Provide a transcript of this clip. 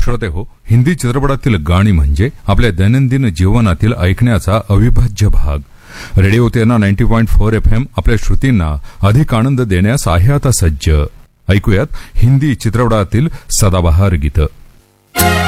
श्रोते हो, हिंदी चित्रपटातील गाणी म्हणजे आपल्या दैनंदिन जीवनातील ऐकण्याचा अविभाज्य भाग. रेडिओ तेना 90.4 FM आपल्या श्रुतींना अधिक आनंद देण्यास आहे आता सज्ज. ऐकूयात हिंदी चित्रपटातील सदाबहार गीतं.